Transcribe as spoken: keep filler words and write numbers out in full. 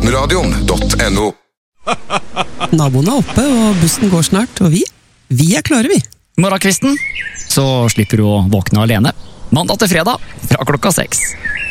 aftenradioen punktum no. Naboen er oppe, og bussen går snart, og vi, vi er klare, vi. Morgenkvisten, så slipper du å våkne alene. Mandag til fredag, fra klokka seks.